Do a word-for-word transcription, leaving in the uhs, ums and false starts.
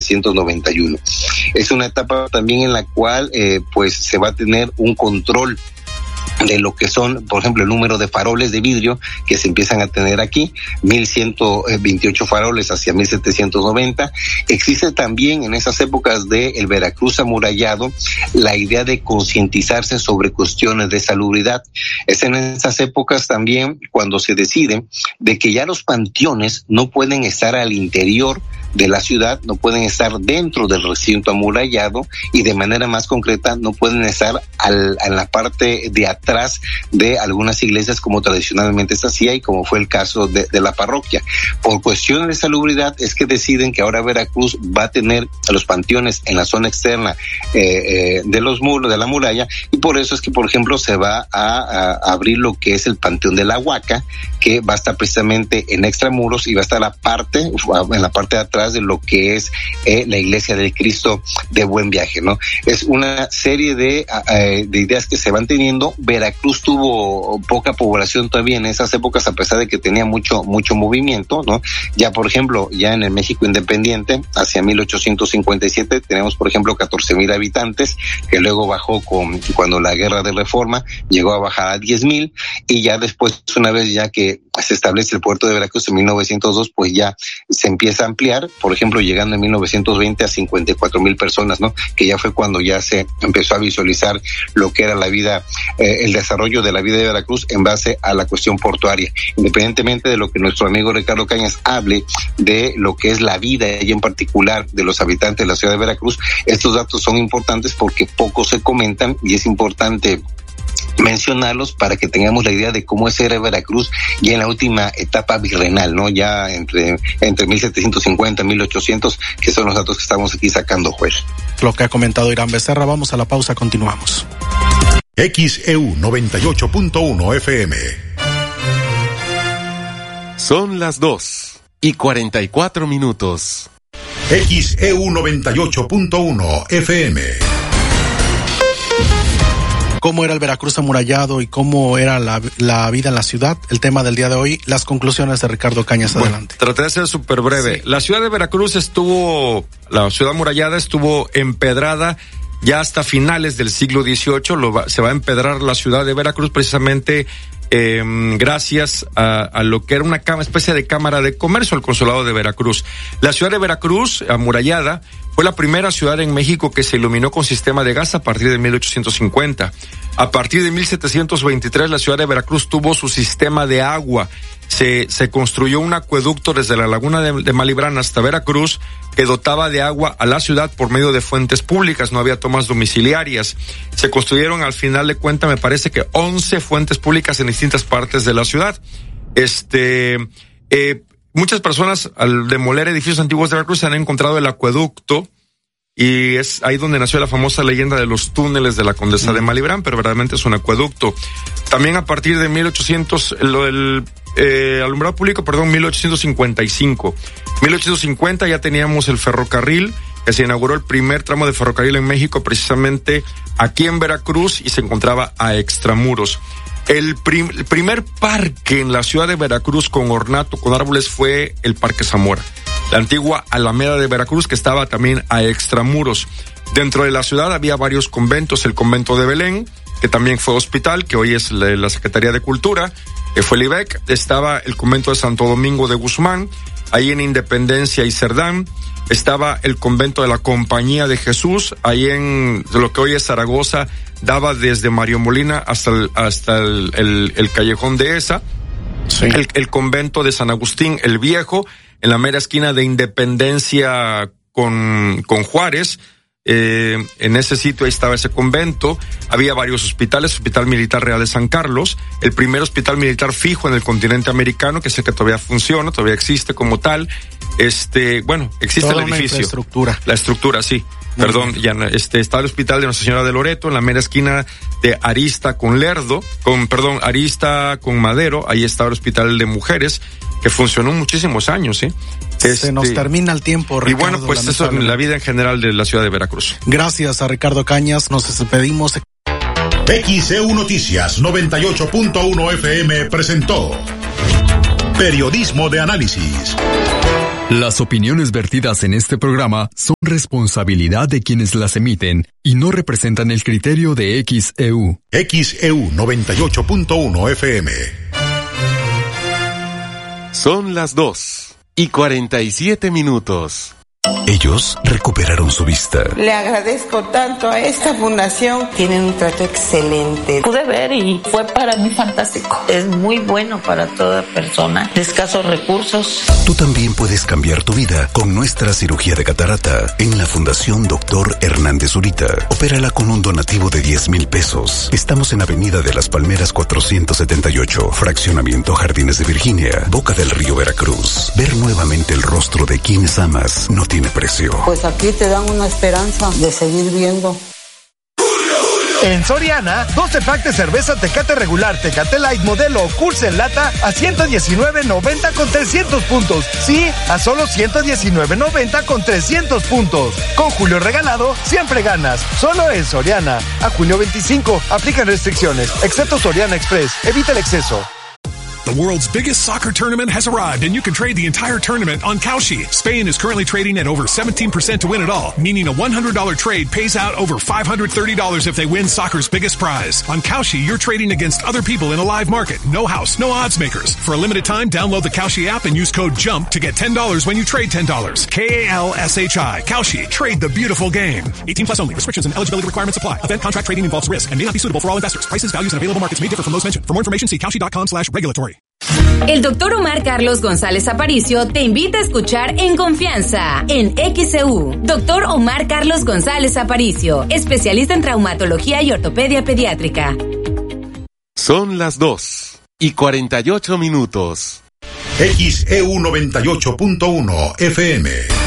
setecientos noventa y uno. Es una etapa también en la cual eh, pues se va a tener un control de lo que son, por ejemplo, el número de faroles de vidrio que se empiezan a tener aquí, mil ciento veintiocho faroles hacia mil setecientos noventa. Existe también en esas épocas de el Veracruz amurallado la idea de concientizarse sobre cuestiones de salubridad. Es en esas épocas también cuando se decide de que ya los panteones no pueden estar al interior de la ciudad, no pueden estar dentro del recinto amurallado y de manera más concreta no pueden estar al, en la parte de atrás de algunas iglesias como tradicionalmente se hacía y como fue el caso de, de la parroquia. Por cuestiones de salubridad es que deciden que ahora Veracruz va a tener los panteones en la zona externa eh, eh, de los muros, de la muralla, y por eso es que, por ejemplo, se va a, a abrir lo que es el Panteón de la Huaca, que va a estar precisamente en extramuros y va a estar la parte, en la parte de atrás de lo que es eh, la Iglesia del Cristo de Buen Viaje, ¿no? Es una serie de, eh, de ideas que se van teniendo. Veracruz tuvo poca población todavía en esas épocas, a pesar de que tenía mucho, mucho movimiento, ¿no? Ya, por ejemplo, ya en el México independiente, hacia mil ochocientos cincuenta y siete, tenemos, por ejemplo, catorce mil habitantes, que luego bajó con, cuando la Guerra de Reforma, llegó a bajar a diez mil, y ya después, una vez ya que se establece el puerto de Veracruz en mil novecientos dos, pues ya se empieza a ampliar, por ejemplo, llegando en mil novecientos veinte a cincuenta y cuatro mil personas, ¿no? Que ya fue cuando ya se empezó a visualizar lo que era la vida, eh, el desarrollo de la vida de Veracruz en base a la cuestión portuaria. Independientemente de lo que nuestro amigo Ricardo Cañas hable de lo que es la vida y en particular de los habitantes de la ciudad de Veracruz, estos datos son importantes porque poco se comentan y es importante mencionarlos para que tengamos la idea de cómo era Veracruz ya en la última etapa virreinal, ¿no? Ya entre entre mil setecientos cincuenta y mil ochocientos, que son los datos que estamos aquí sacando, Joel. Lo que ha comentado Irán Becerra. Vamos a la pausa, continuamos. X E U noventa y ocho punto uno F M. Son las dos y cuarenta y cuatro minutos. X E U noventa y ocho punto uno F M. ¿Cómo era el Veracruz amurallado y cómo era la, la vida en la ciudad? El tema del día de hoy, las conclusiones de Ricardo Cañas, bueno, adelante. Traté de ser súper breve. Sí. La ciudad de Veracruz estuvo, la ciudad amurallada estuvo empedrada ya hasta finales del siglo dieciocho. Lo va, se va a empedrar la ciudad de Veracruz precisamente eh, gracias a, a lo que era una cama, especie de cámara de comercio, el consulado de Veracruz. La ciudad de Veracruz amurallada fue la primera ciudad en México que se iluminó con sistema de gas a partir de mil ochocientos cincuenta. A partir de mil setecientos veintitrés, la ciudad de Veracruz tuvo su sistema de agua. Se, se construyó un acueducto desde la laguna de, de Malibran hasta Veracruz que dotaba de agua a la ciudad por medio de fuentes públicas. No había tomas domiciliarias. Se construyeron, al final de cuentas, me parece que once fuentes públicas en distintas partes de la ciudad. Este, eh, Muchas personas, al demoler edificios antiguos de Veracruz, han encontrado el acueducto, y es ahí donde nació la famosa leyenda de los túneles de la Condesa de Malibran, pero verdaderamente es un acueducto. También a partir de mil ochocientos, lo del eh, alumbrado público, perdón, mil ochocientos cincuenta y cinco. mil ochocientos cincuenta ya teníamos el ferrocarril, que se inauguró el primer tramo de ferrocarril en México, precisamente aquí en Veracruz, y se encontraba a extramuros. El, prim, el primer parque en la ciudad de Veracruz con ornato, con árboles, fue el Parque Zamora. La antigua Alameda de Veracruz, que estaba también a extramuros. Dentro de la ciudad había varios conventos, el convento de Belén, que también fue hospital, que hoy es la, la Secretaría de Cultura, que fue el I B E C. Estaba el convento de Santo Domingo de Guzmán, ahí en Independencia y Cerdán. Estaba el convento de la Compañía de Jesús, ahí en lo que hoy es Zaragoza, daba desde Mario Molina hasta el, hasta el, el, el callejón de esa. Sí. El, el convento de San Agustín el Viejo, en la mera esquina de Independencia con, con Juárez. Eh, en ese sitio ahí estaba ese convento. Había varios hospitales, Hospital Militar Real de San Carlos, el primer hospital militar fijo en el continente americano, que sé que todavía funciona, todavía existe como tal. Este, bueno, existe Toda el edificio. La estructura. La estructura, sí. Muy Perdón, bien. ya este está el hospital de Nuestra Señora de Loreto, en la mera esquina de Arista con Lerdo, con, perdón, Arista con Madero, ahí estaba el hospital de mujeres, que funcionó muchísimos años, ¿sí? Se este, nos termina el tiempo, Ricardo. Y bueno, pues eso es la vida en general de la ciudad de Veracruz. Gracias a Ricardo Cañas, nos despedimos. X E U Noticias noventa y ocho punto uno F M presentó Periodismo de Análisis. Las opiniones vertidas en este programa son responsabilidad de quienes las emiten y no representan el criterio de X E U. X E U noventa y ocho punto uno F M. Son las dos y cuarenta y siete minutos. Ellos recuperaron su vista. Le agradezco tanto a esta fundación. Tienen un trato excelente. Pude ver y fue para mí fantástico. Es muy bueno para toda persona de escasos recursos. Tú también puedes cambiar tu vida con nuestra cirugía de catarata en la Fundación Doctor Hernández Zurita. Opérala con un donativo de diez mil pesos. Estamos en Avenida de las Palmeras cuatrocientos setenta y ocho, Fraccionamiento Jardines de Virginia, Boca del Río, Veracruz. Ver nuevamente el rostro de quienes amas no tiene precio. Pues aquí te dan una esperanza de seguir viendo. En Soriana, doce pack de cerveza Tecate regular, Tecate Light modelo Curse en lata a ciento diecinueve noventa con trescientos puntos. Sí, a solo ciento diecinueve noventa con trescientos puntos. Con Julio regalado, siempre ganas. Solo en Soriana. A julio veinticinco, aplican restricciones, excepto Soriana Express. Evita el exceso. The world's biggest soccer tournament has arrived, and you can trade the entire tournament on Kalshi. Spain is currently trading at over seventeen percent to win it all, meaning a one hundred dollars trade pays out over five hundred thirty dollars if they win soccer's biggest prize. On Kalshi, you're trading against other people in a live market. No house, no odds makers. For a limited time, download the Kalshi app and use code JUMP to get ten dollars when you trade ten dollars. K A L S H I. Kalshi. Trade the beautiful game. eighteen plus only. Restrictions and eligibility requirements apply. Event contract trading involves risk and may not be suitable for all investors. Prices, values, and available markets may differ from those mentioned. For more information, see kalshi.com slash regulatory. El doctor Omar Carlos González Aparicio te invita a escuchar En Confianza en X E U. Doctor Omar Carlos González Aparicio, especialista en traumatología y ortopedia pediátrica. Son las dos y cuarenta y ocho minutos. X E U noventa y ocho punto uno F M.